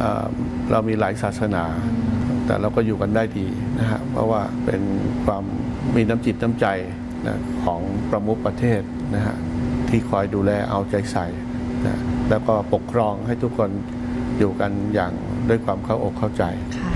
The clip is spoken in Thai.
เรามีหลายศาสนาแต่เราก็อยู่กันได้ดีนะฮะเพราะว่าเป็นความมีน้ำจิตน้ำใจนะของประมุขประเทศนะฮะที่คอยดูแลเอาใจใส่นะแล้วก็ปกครองให้ทุกคนอยู่กันอย่างด้วยความเข้าอกเข้าใจ